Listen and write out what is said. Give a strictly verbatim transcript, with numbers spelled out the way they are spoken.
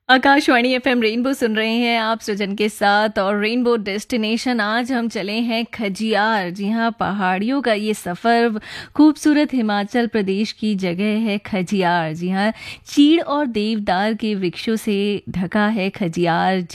Akashvani FM rainbow सुन रहे हैं आप सृजन के साथ। और रेनबो डेस्टिनेशन आज हम चले हैं खजियार। जी हाँ, पहाड़ियों का ये सफ़र, खूबसूरत हिमाचल प्रदेश की जगह है खजियार। जी हाँ, चीड़ और देवदार के वृक्षों से ढका है खजियार।